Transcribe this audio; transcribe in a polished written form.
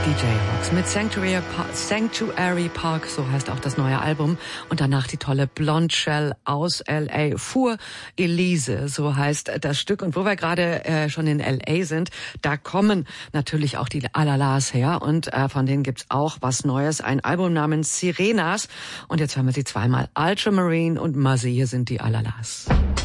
DJ Rocks mit Sanctuary Park, so heißt auch das neue Album. Und danach die tolle Blonde Shell aus L.A. Für Elise, so heißt das Stück. Und wo wir gerade schon in L.A. sind, da kommen natürlich auch die Alalas her. Und von denen gibt's auch was Neues, ein Album namens Sirenas. Und jetzt hören wir sie zweimal, Ultramarine und Muzzy. Hier sind die Alalas.